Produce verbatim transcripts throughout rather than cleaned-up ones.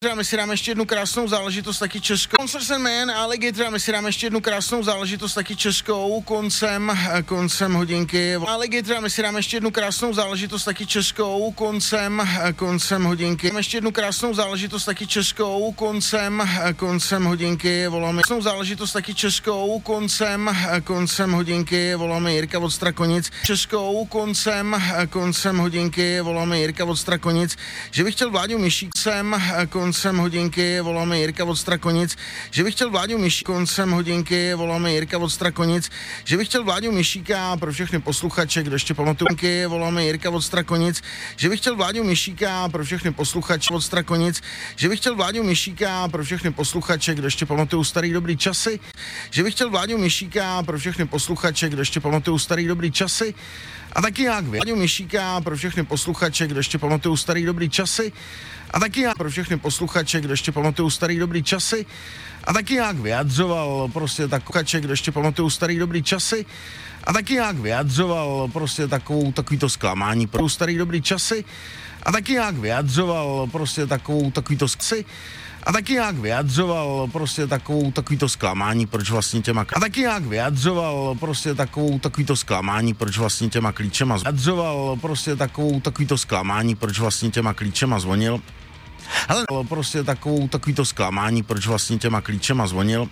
My si dáme ještě jednu krásnou záležitost taky českou. Concert Man a Alligator, my si dáme ještě jednu krásnou záležitost taky českou koncem, koncem hodinky. Alligator, my si dáme ještě jednu krásnou záležitost taky českou koncem, koncem hodinky. Dáme ještě jednu krásnou záležitost taky českou koncem, koncem hodinky. Voláme krásnou záležitost taky českou koncem, koncem hodinky. Voláme Jirka od Strakonic. Českou koncem, koncem hodinky. Voláme Jirka od Strakonic. Že bych chtěl Vláďu Myšíkem koncem hodinky, voláme Jirka od Strakonic, že bych chtěl Vláďu Myšíka, koncem hodinky, voláme Jirka od Strakonic, že bych chtěl Vláďu Myšíka pro všechny posluchače, kdo ještě pamatují, voláme Jirka od Strakonic, že bych chtěl Vláďu Myšíka pro všechny posluchače od Strakonic, že bych chtěl Vláďu Myšíka pro všechny posluchače, kdo ještě pamatují starý dobrý časy, že bych chtěl Vláďu Myšíka pro všechny posluchače, kdo ještě pamatují starý dobrý časy, a taky jak Vláďu Myšíka pro všechny posluchače, kdo ještě pamatují starý dobrý časy, a taky já pro všechny posluchače, kdo ještě pamatují starý dobrý časy, a taky jak vyjadřoval prostě takový, kdo ještě pamatují starý dobrý časy, a taky jak vyjadřoval prostě takovou, takovýto zklamání pro starý dobrý časy, a taky jak vyjadřoval prostě takovou, takovýto skci, a taky jak vyjadřoval prostě takovou, takovýto zklamání, proč vlastně těma, a taky jak vyjadřoval prostě takovou, takovýto zklamání, proč vlastně těma klíčema, vyjadřoval prostě takovou, takovýto zklamání, proč vlastně těma klíčema zvonil, ale prostě takovou, takovýto zklamání, proč vlastně těma klíčema zvonil,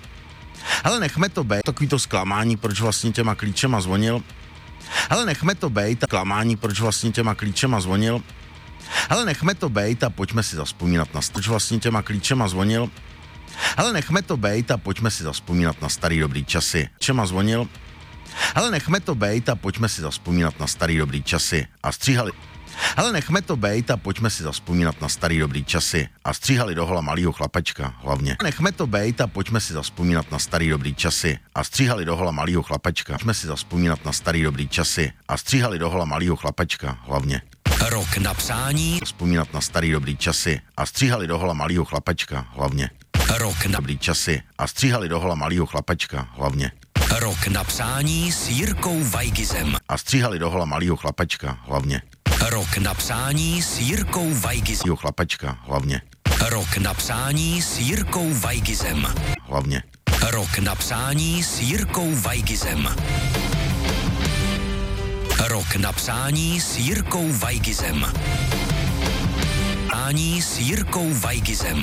ale nechme to být, takovýto zklamání, proč vlastně těma klíčema zvonil, ale nechme to být, zklamání, proč vlastně těma klíčema zvonil, ale nechme to bejt a pojďme si zazpomínat na proč vlastně těma klíčema zvonil. Ale nechme to bejt a pojďme si zazpomínat na starý dobrý časy. Čema zvonil. Ale nechme to bejt a pojďme si zazpomínat na starý dobrý časy. A stříhali. Ale nechme to bejt a pojďme si zazpomínat na starý dobrý časy. A stříhali dohola malýho chlapečka, hlavně. Nechme to bejt a pojďme si zazpomínat na starý dobrý časy. A stříhali dohola malýho chlapečka. Pojďme si zazpomínat na starý dobrý časy. A stříhali dohola malýho chlapečka, hlavně. Rok na přání. Vzpomínat na starý dobrý časy a stříhali dohola malýho chlapečka, hlavně. Rok na dobrý časy a stříhali dohola malýho chlapečka, hlavně. Rok na přání s Jirkou Vajgizem. A stříhali dohola malýho chlapečka, hlavně. Rok na přání s Jirkou Vajgizem. Chlapečka, hlavně. Rok na přání s Jirkou Vajgizem. Hlavně. Rok na přání s Jirkou Vajgizem. Rok na přání s Jirkou Vajgizem. Přání s Jirkou Vajgizem.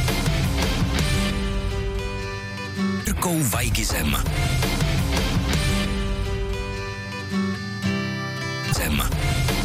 Jirkou Vajgizem. Zem.